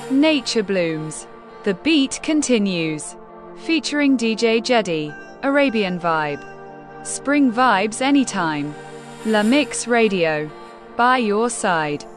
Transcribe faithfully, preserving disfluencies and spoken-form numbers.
Nature Blooms. The Beat Continues. Featuring D J Jedi. Arabian Vibe. Spring Vibes Anytime. La Mix Radio. By your side.